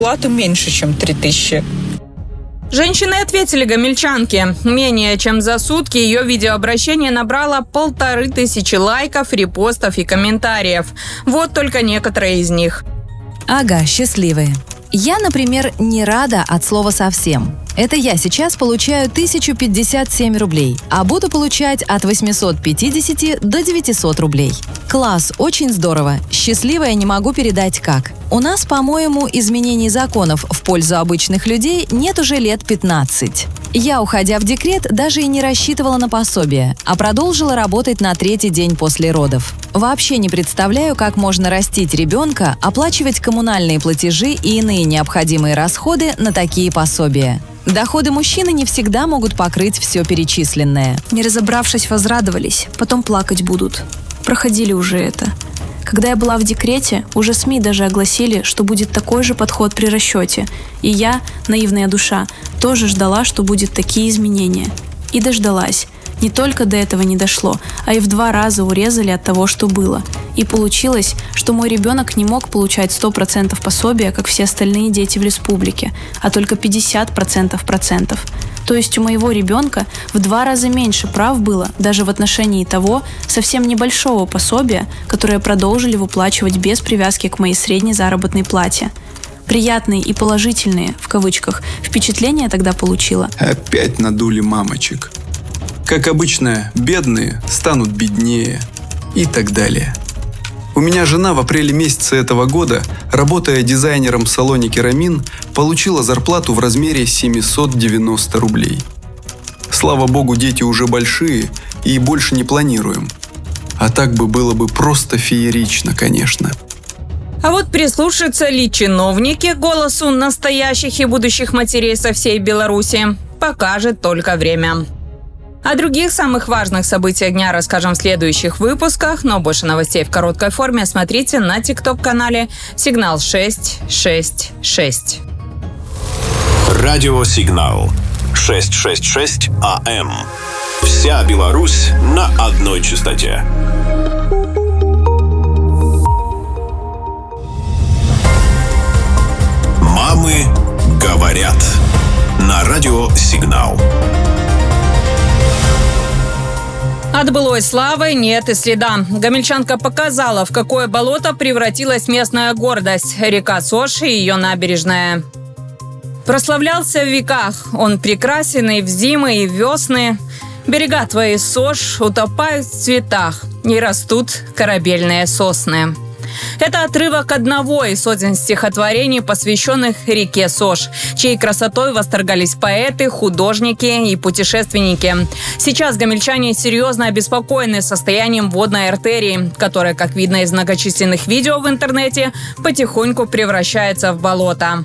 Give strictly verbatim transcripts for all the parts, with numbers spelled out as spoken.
Плата меньше, чем три тысячи. Женщины ответили гомельчанке. Менее чем за сутки ее видеообращение набрало полторы тысячи лайков, репостов и комментариев. Вот только некоторые из них. Ага, счастливые. Я, например, не рада от слова совсем. Это я сейчас получаю тысячу пятьдесят семь рублей, а буду получать от восьмисот пятидесяти до девятисот рублей. Класс, очень здорово. Счастливая не могу передать как. У нас, по-моему, изменений законов в пользу обычных людей нет уже лет пятнадцать. Я, уходя в декрет, даже и не рассчитывала на пособие, а продолжила работать на третий день после родов. Вообще не представляю, как можно растить ребенка, оплачивать коммунальные платежи и иные необходимые расходы на такие пособия. Доходы мужчины не всегда могут покрыть все перечисленное. Не разобравшись, возрадовались, потом плакать будут. Проходили уже это. Когда я была в декрете, уже СМИ даже огласили, что будет такой же подход при расчете. И я, наивная душа, тоже ждала, что будут такие изменения. И дождалась. Не только до этого не дошло, а и в два раза урезали от того, что было. И получилось, что мой ребенок не мог получать сто процентов пособия, как все остальные дети в республике, а только пятьдесят процентов процентов. То есть у моего ребенка в два раза меньше прав было даже в отношении того совсем небольшого пособия, которое продолжили выплачивать без привязки к моей средней заработной плате. Приятные и положительные, в кавычках, впечатления тогда получила. Опять надули мамочек. Как обычно, бедные станут беднее и так далее. У меня жена в апреле месяце этого года, работая дизайнером в салоне «Керамин», получила зарплату в размере семьсот девяносто рублей. Слава богу, дети уже большие и больше не планируем. А так бы было бы просто феерично, конечно. А вот прислушаются ли чиновники к голосу настоящих и будущих матерей со всей Беларуси, покажет только время. О других самых важных событиях дня расскажем в следующих выпусках, но больше новостей в короткой форме смотрите на тикток-канале «Сигнал шесть шесть шесть». Радио «Сигнал» шестьсот шестьдесят шесть АМ. Вся Беларусь на одной частоте. Мамы говорят. На радио «Сигнал». От былой славы нет и следа. Гомельчанка показала, в какое болото превратилась местная гордость – река Сош и ее набережная. Прославлялся в веках, он прекрасен и в зимы, и в весны. Берега твои, Сош, утопают в цветах, и растут корабельные сосны. Это отрывок одного из сотен стихотворений, посвященных реке Сош, чьей красотой восторгались поэты, художники и путешественники. Сейчас гомельчане серьезно обеспокоены состоянием водной артерии, которая, как видно из многочисленных видео в интернете, потихоньку превращается в болото.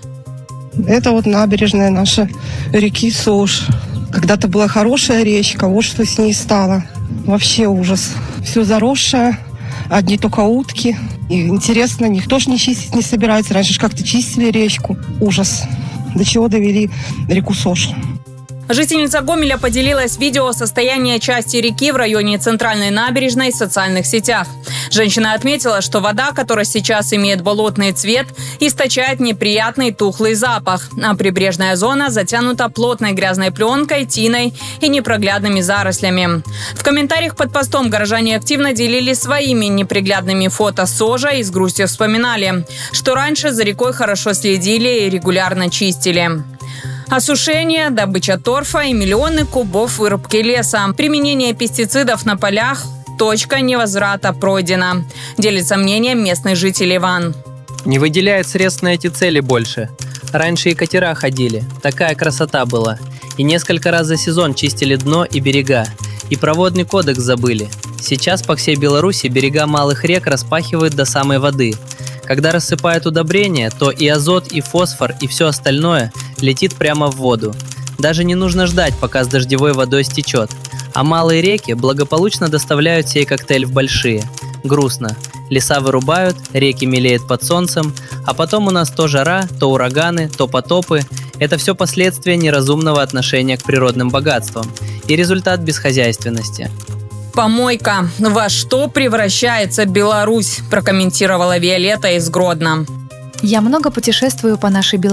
Это вот набережная наша реки Сош. Когда-то была хорошая речка, вот что с ней стало. Вообще ужас. Все заросшее. Одни только утки. И интересно, никто ж не чистить не собирается. Раньше ж как-то чистили речку. Ужас. До чего довели реку Сош. Жительница Гомеля поделилась видео состояния части реки в районе центральной набережной в социальных сетях. Женщина отметила, что вода, которая сейчас имеет болотный цвет, источает неприятный тухлый запах, а прибрежная зона затянута плотной грязной пленкой, тиной и непроглядными зарослями. В комментариях под постом горожане активно делились своими неприглядными фото Сожа и с грустью вспоминали, что раньше за рекой хорошо следили и регулярно чистили. Осушение, добыча торфа и миллионы кубов вырубки леса. Применение пестицидов на полях – точка невозврата пройдена, делится мнением местный житель Иван. Не выделяют средств на эти цели больше. Раньше и катера ходили, такая красота была. И несколько раз за сезон чистили дно и берега. И проводный кодекс забыли. Сейчас по всей Беларуси берега малых рек распахивают до самой воды. Когда рассыпают удобрения, то и азот, и фосфор, и все остальное летит прямо в воду. Даже не нужно ждать, пока с дождевой водой стечет. А малые реки благополучно доставляют сей коктейль в большие. Грустно. Леса вырубают, реки мелеют под солнцем, а потом у нас то жара, то ураганы, то потопы. Это все последствия неразумного отношения к природным богатствам и результат бесхозяйственности. Помойка. Во что превращается Беларусь, прокомментировала Виолетта из Гродно. Я много путешествую по нашей Беларуси.